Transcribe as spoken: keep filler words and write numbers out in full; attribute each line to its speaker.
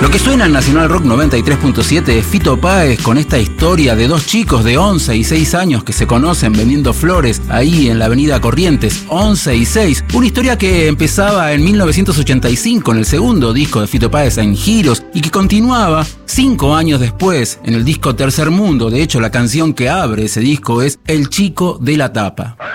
Speaker 1: Lo que suena en Nacional Rock noventa y tres punto siete es Fito Páez con esta historia de dos chicos de once y seis años que se conocen vendiendo flores ahí en la avenida Corrientes, once y seis. Una historia que empezaba en mil novecientos ochenta y cinco en el segundo disco de Fito Páez, En Giros, y que continuaba cinco años después en el disco Tercer Mundo. De hecho, la canción que abre ese disco es El Chico de la Tapa.